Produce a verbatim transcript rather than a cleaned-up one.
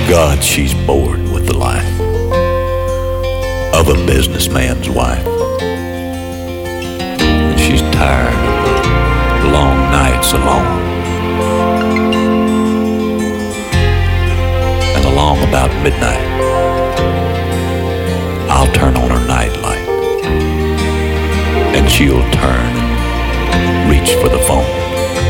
God, she's bored with the life of a businessman's wife. And she's tired of the long nights alone. And along about midnight, I'll turn on her nightlight, and she'll turn and reach for the phone.